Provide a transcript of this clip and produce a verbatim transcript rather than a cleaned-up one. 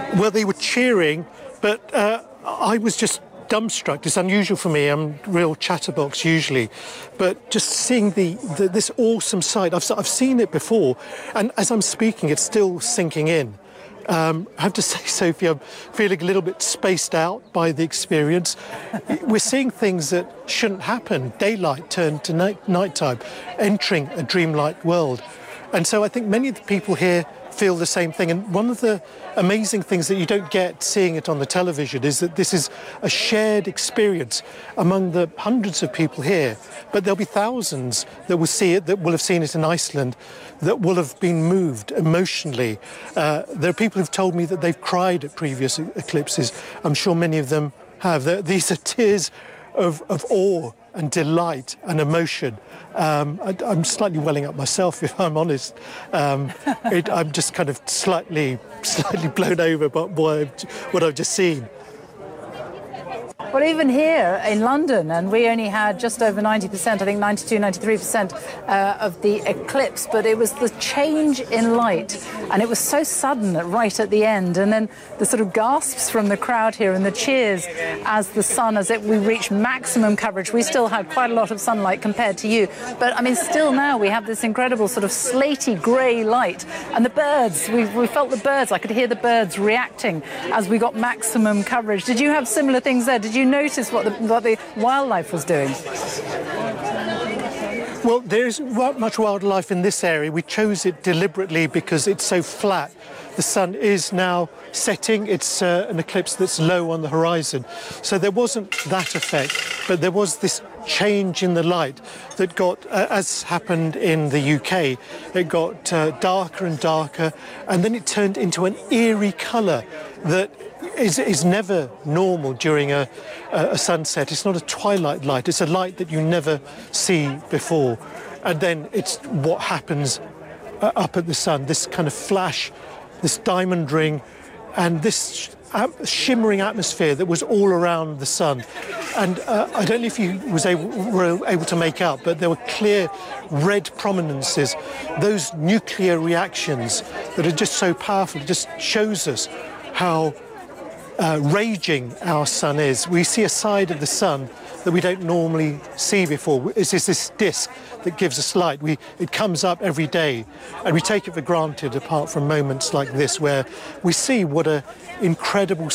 Well, they were cheering, but uh, I was just dumbstruck. It's unusual for me. I'm a real chatterbox usually, but just seeing the, the this awesome sight. I've I've seen it before, and as I'm speaking, it's still sinking in. Um, I have to say, Sophie, I'm feeling a little bit spaced out by the experience. We're seeing things that shouldn't happen. Daylight turned to night nighttime, entering a dreamlike world. And so I think many of the people here feel the same thing. And one of the amazing things that you don't get seeing it on the television is that this is a shared experience among the hundreds of people here. But there'll be thousands that will see it, that will have seen it in Iceland, that will have been moved emotionally. Uh, there are people who've told me that they've cried at previous eclipses. I'm sure many of them have. They're, these are tears of, of awe and delight and emotion. Um, I, I'm slightly welling up myself, if I'm honest. Um, it, I'm just kind of slightly, slightly blown over by what I've, what I've just seen. Well, even here in London, and we only had just over ninety percent, I think ninety-two, ninety-three percent uh, of the eclipse, but it was the change in light, and it was so sudden right at the end, and then the sort of gasps from the crowd here and the cheers as the sun, as it, we reached maximum coverage. We still had quite a lot of sunlight compared to you, but I mean, still now we have this incredible sort of slaty grey light, and the birds, we, we felt the birds, I could hear the birds reacting as we got maximum coverage. Did you have similar things there? Did you notice what the, what the wildlife was doing? Well, there isn't much wildlife in this area. We chose it deliberately because it's so flat. The sun is now setting. It's uh, an eclipse that's low on the horizon. So there wasn't that effect, but there was this change in the light that got, uh, as happened in the U K, it got uh, darker and darker, and then it turned into an eerie colour that is, is never normal during a, a sunset. It's not a twilight light. It's a light that you never see before. And then it's what happens uh, up at the sun, this kind of flash, this diamond ring, and this uh, shimmering atmosphere that was all around the sun. And uh, I don't know if you was able, were able to make out, but there were clear red prominences, those nuclear reactions that are just so powerful. It just shows us how Uh, raging our sun is. We see a side of the sun that we don't normally see before. It's this disk that gives us light. We, it comes up every day, and we take it for granted, apart from moments like this where we see what an incredible